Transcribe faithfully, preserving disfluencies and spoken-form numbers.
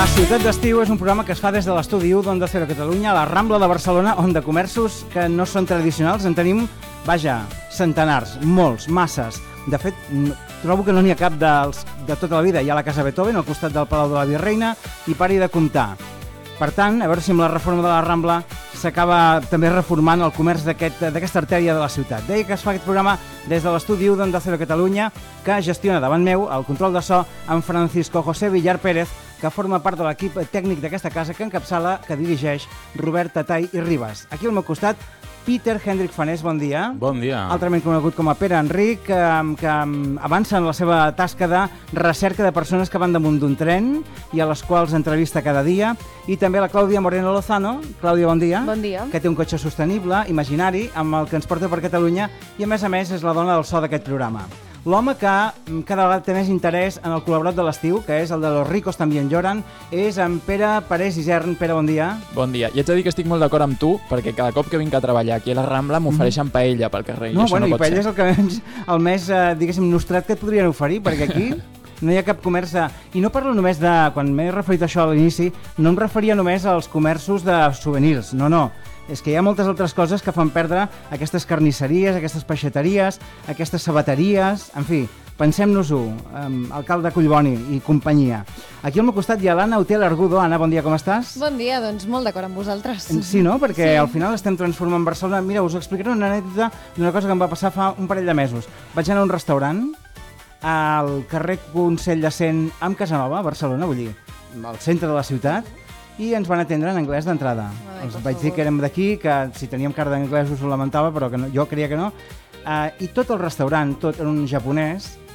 La ciutat d'estiu és un programa que es fa des de l'estudi u d'Onda Cero Catalunya a la Rambla de Barcelona, on de comerços que no són tradicionals en tenim, vaja, centenars, molts, masses. De fet, trobo que no n'hi ha cap dels, de tota la vida. Hi ha la Casa Beethoven al costat del Palau de la Virreina i pari de comptar. Per tant, a veure si amb la reforma de la Rambla s'acaba també reformant el comerç d'aquesta aquest, artèria de la ciutat. Deia que es fa aquest programa des de l'estudi u d'Onda Cero Catalunya, que gestiona davant meu el control de so en Francisco José Villar Pérez, que forma part de l'equip tècnic d'aquesta casa, que encapçala, que dirigeix Robert Tatay i Ribas. Aquí al meu costat, Peter Hendrik Fanés, bon dia. Bon dia. Altrament conegut com a Pere Enric, que, que avança en la seva tasca de recerca de persones que van damunt d'un tren i a les quals entrevista cada dia. I també la Clàudia Moreno Lozano. Clàudia, bon dia. Bon dia. Que té un cotxe sostenible, imaginari, amb el que ens porta per Catalunya i, a més a més, és la dona del so d'aquest programa. L'home que cada vegada té més interès en el col·laborat de l'estiu, que és el de Los ricos también lloran, és en Pere Parés Isern. Pere, bon dia. Bon dia. I haig de dir que estic molt d'acord amb tu, perquè cada cop que vinc a treballar aquí a la Rambla m'ofereixen mm. paella pel carrer. No, i bueno, no i paella és el, que més, el més, eh, diguéssim, nostrat que et podrien oferir, perquè aquí no hi ha cap comerç de... I no parlo només de... Quan m'he referit a això a l'inici, no em referia només als comerços de souvenirs, no, no. És que hi ha moltes altres coses que fan perdre aquestes carnisseries, aquestes peixateries, aquestes sabateries, en fi, pensem-nos-ho, um, alcalde Collboni i companyia. Aquí al meu costat hi ha l'Anna Utiel Argudo. Anna, bon dia, com estàs? Bon dia, doncs molt d'acord amb vosaltres. Sí, no? Perquè sí. Al final estem transformant Barcelona. Mira, us explicaré una anècdota d'una cosa que em va passar fa un parell de mesos. Vaig anar a un restaurant al carrer Consell de Cent amb Casanova, a Barcelona, vull dir, al centre de la ciutat, i ens van atendre en anglès d'entrada. Els vaig dir que érem d'aquí, que si teníem cara d'anglès us ho lamentava, però que no, jo creia que no. Uh, I tot el restaurant, tot era un japonès,